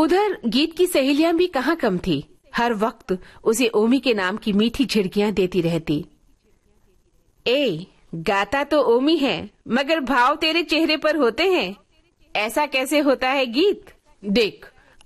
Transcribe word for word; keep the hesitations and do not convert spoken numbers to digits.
उधर गीत की सहेलियां भी कहाँ कम थी। हर वक्त उसे ओमी के नाम की मीठी झिड़कियां देती रहती। ए, गाता तो ओमी है, मगर भाव तेरे चेहरे पर होते हैं। ऐसा कैसे होता है गीत? देख,